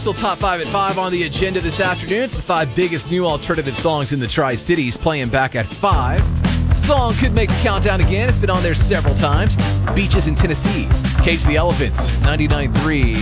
Still top 5 at 5 on the agenda this afternoon. It's the 5 biggest new alternative songs in the Tri-Cities, playing back at 5. Song could make the countdown again. It's been on there several times. Beaches in Tennessee. Cage the Elephants, 99.3.